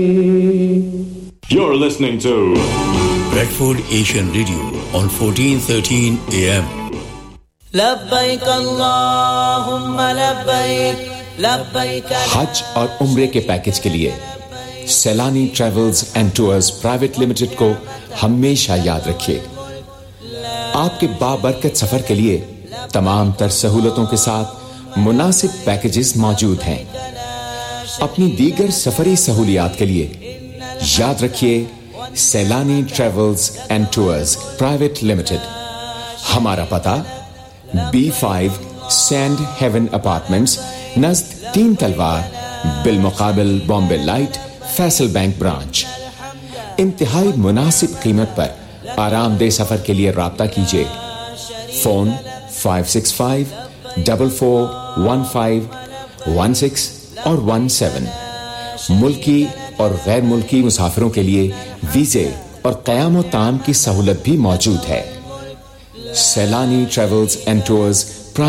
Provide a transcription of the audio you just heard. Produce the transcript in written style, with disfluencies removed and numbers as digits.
You're listening to Bradford Asian Radio on 1413 AM. لبیک اللہم لبیک لبیک. حج اور عمرے کے پیکج کے لیے Saylani travels and tours private limited کو ہمیشہ یاد رکھیے. آپ کے بابرکت سفر کے لیے تمام تر سہولتوں کے ساتھ مناسب پیکجز موجود ہیں. اپنی دیگر سفری سہولیات کے لیے یاد رکھیے Saylani travels and tours private limited. ہمارا پتہ B5 سینڈ ہیون اپارٹمنٹس نزد 3 تلوار بالمقابل Bombay light Faisal bank branch. انتہائی مناسب قیمت پر آرام دہ سفر کے لیے رابطہ کیجیے. فون 565 4415 16 اور 17. ملکی اور غیر ملکی مسافروں کے لیے ویزے اور قیام و طعام کی سہولت بھی موجود ہے. Saylani travels and tours